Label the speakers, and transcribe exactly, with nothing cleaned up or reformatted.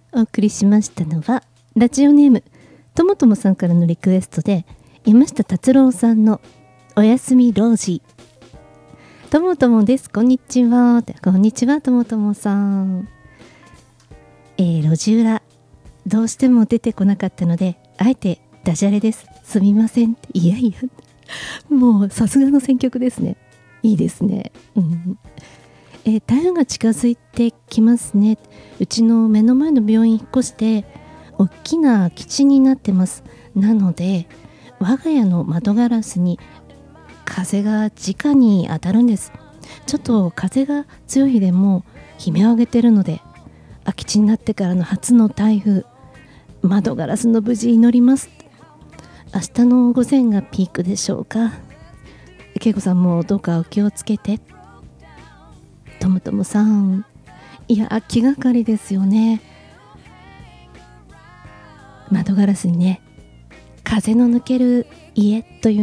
Speaker 1: お送りしましたのはラジオネームともともさんからのリクエストで山下達郎さんのおやすみロージー。ともともです、こんにちは。こんにちはともともさん。えー、路地裏どうしても出てこなかったのであえてダジャレです、すみませんって。いやいやもうさすがの選曲ですね。いいですね、うんえー、台風が近づいてきますね。うちの目の前の病院引っ越して大きな空き地になってます。なので我が家の窓ガラスに風が直に当たるんです。ちょっと風が強い日でも悲鳴を上げてるので、空き地になってからの初の台風、窓ガラスの無事祈ります。明日の午前がピークでしょうか。恵子さんもどうかお気をつけて。ともともさん、いや気がかりですよね。窓ガラスにね、風の抜ける家という